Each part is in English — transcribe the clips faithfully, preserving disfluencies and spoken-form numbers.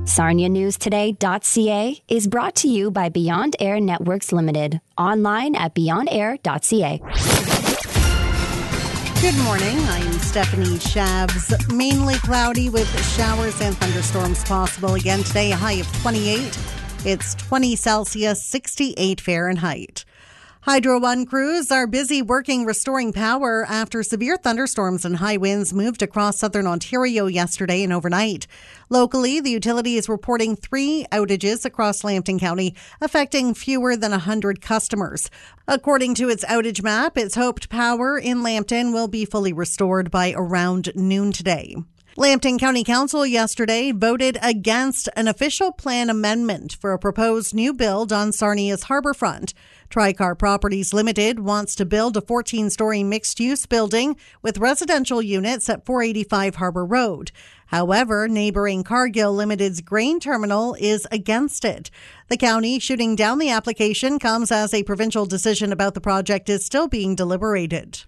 Sarnia News Today dot c a is brought to you by Beyond Air Networks Limited. Online at beyond air dot c a. Good morning. I'm Stephanie Shabs. Mainly cloudy with showers and thunderstorms possible again today. A high of twenty-eight. It's twenty Celsius, sixty-eight Fahrenheit. Hydro One crews are busy working restoring power after severe thunderstorms and high winds moved across southern Ontario yesterday and overnight. Locally, the utility is reporting three outages across Lambton County, affecting fewer than one hundred customers. According to its outage map, it's hoped power in Lambton will be fully restored by around noon today. Lambton County Council yesterday voted against an official plan amendment for a proposed new build on Sarnia's harbourfront. Tricar Properties Limited wants to build a fourteen-story mixed-use building with residential units at four eighty-five Harbour Road. However, neighbouring Cargill Limited's grain terminal is against it. The county shooting down the application comes as a provincial decision about the project is still being deliberated.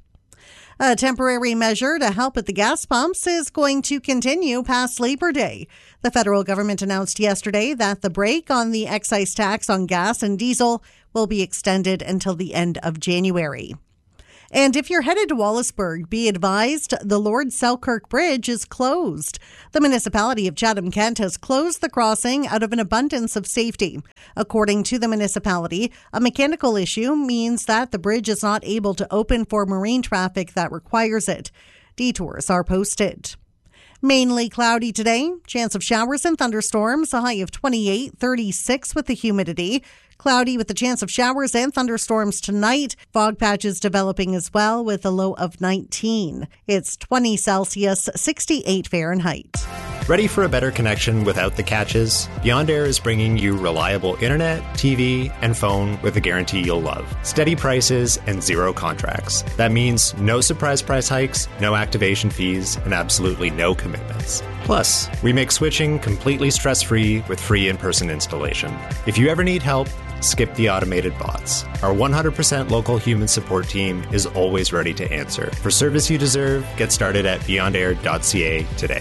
A temporary measure to help at the gas pumps is going to continue past Labor Day. The federal government announced yesterday that the break on the excise tax on gas and diesel will be extended until the end of January. And if you're headed to Wallaceburg, be advised the Lord Selkirk Bridge is closed. The municipality of Chatham-Kent has closed the crossing out of an abundance of safety. According to the municipality, a mechanical issue means that the bridge is not able to open for marine traffic that requires it. Detours are posted. Mainly cloudy today. Chance of showers and thunderstorms. A high of twenty-eight, thirty-six with the humidity. Cloudy with the chance of showers and thunderstorms tonight. Fog patches developing as well with a low of nineteen. It's twenty Celsius, sixty-eight Fahrenheit. Ready for a better connection without the catches? Beyond Air is bringing you reliable internet, T V, and phone with a guarantee you'll love. Steady prices and zero contracts. That means no surprise price hikes, no activation fees, and absolutely no commitments. Plus, we make switching completely stress-free with free in-person installation. If you ever need help, skip the automated bots. Our one hundred percent local human support team is always ready to answer. For service you deserve, get started at beyond air dot c a today.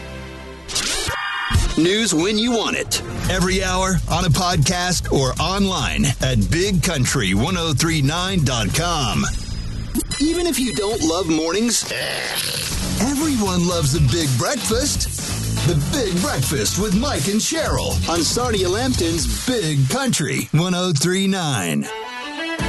News when you want it. Every hour, on a podcast, or online at big country ten thirty-nine dot com. Even if you don't love mornings, everyone loves a big breakfast. The Big Breakfast with Mike and Cheryl on Sarnia Lambton's Big Country ten thirty-nine.